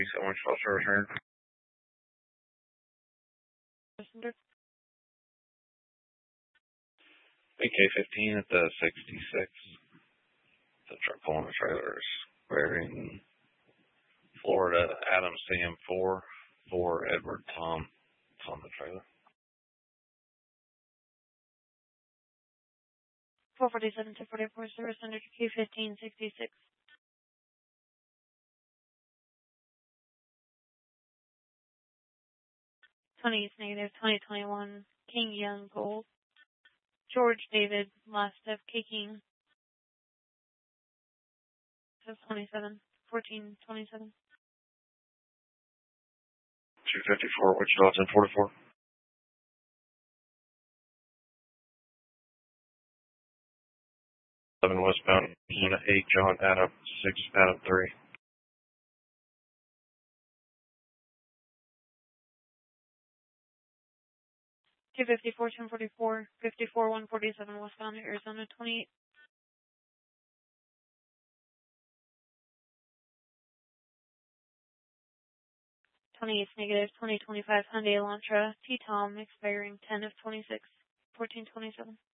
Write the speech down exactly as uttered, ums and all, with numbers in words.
So much for service return. A K fifteen at the sixty-six. The truck pulling the trailers. Wearing Florida Adam Sam four for Edward Tom. It's on the trailer. four forty-seven to forty-four service under K fifteen sixty-six. twenty is negative, twenty twenty-one, King Young Gold. George David, last of K King. Says twenty-seven, fourteen twenty-seven. two fifty-four, Wichita ten forty-four. seven westbound, eight John Adam, six Adam three. two fifty-four, ten forty-four, fifty-four, one forty-seven, westbound Arizona twenty-eight. twenty-eight is negative, twenty twenty-five Hyundai Elantra, T-Tom, expiring ten of twenty-six, fourteen twenty-seven.